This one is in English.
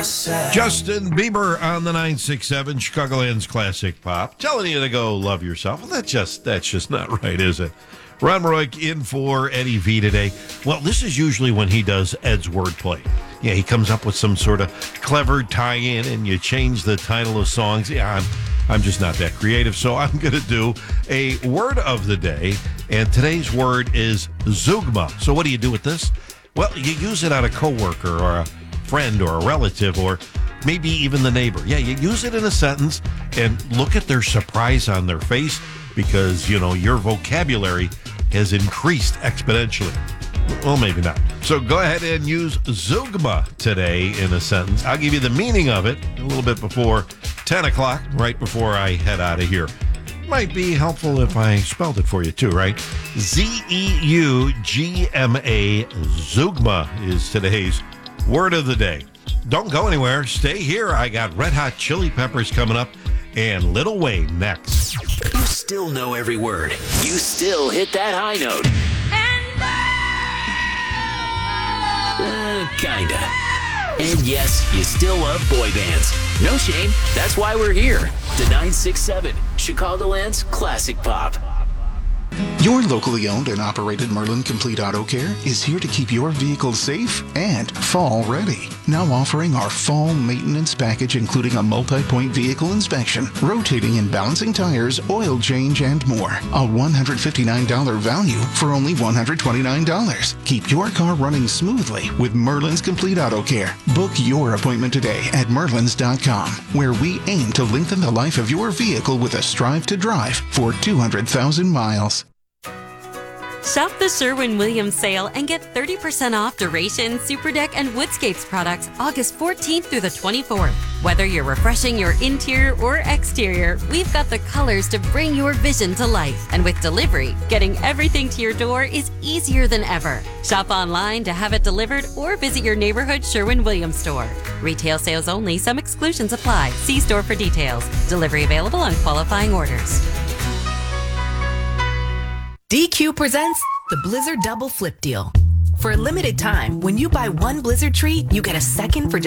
Justin Bieber on the 967 Chicagoland's Classic Pop. Telling you to go love yourself. Well, that's just not right, is it? Ron Royk in for Eddie V today. Well, this is usually when he does Ed's wordplay. Yeah, he comes up with some sort of clever tie-in and you change the title of songs. Yeah, I'm just not that creative, so I'm going to do a word of the day, and today's word is zeugma. So what do you do with this? Well, you use it on a coworker or a friend or a relative or maybe even the neighbor. Yeah, you use it in a sentence and look at their surprise on their face because, you know, your vocabulary has increased exponentially. Well, maybe not. So go ahead and use zeugma today in a sentence. I'll give you the meaning of it a little bit before 10 o'clock, right before I head out of here. Might be helpful if I spelled it for you too, right? Zeugma. Zeugma is today's word of the day. Don't go anywhere. Stay here. I got Red Hot Chili Peppers coming up and Lil Wayne next. You still know every word. You still hit that high note. Kinda. And yes, you still love boy bands. No shame. That's why we're here. The 967 Chicagoland's Classic Pop. Your locally owned and operated Merlin Complete Auto Care is here to keep your vehicle safe and fall ready. Now offering our fall maintenance package, including a multi-point vehicle inspection, rotating and balancing tires, oil change, and more. A $159 value for only $129. Keep your car running smoothly with Merlin's Complete Auto Care. Book your appointment today at merlins.com, where we aim to lengthen the life of your vehicle with a Strive to Drive for 200,000 miles. Shop the Sherwin-Williams sale and get 30% off Duration, Superdeck, and Woodscapes products August 14th through the 24th. Whether you're refreshing your interior or exterior, we've got the colors to bring your vision to life. And with delivery, getting everything to your door is easier than ever. Shop online to have it delivered or visit your neighborhood Sherwin-Williams store. Retail sales only. Some exclusions apply. See store for details. Delivery available on qualifying orders. DQ presents the Blizzard Double Flip Deal. For a limited time, when you buy one Blizzard treat, you get a second for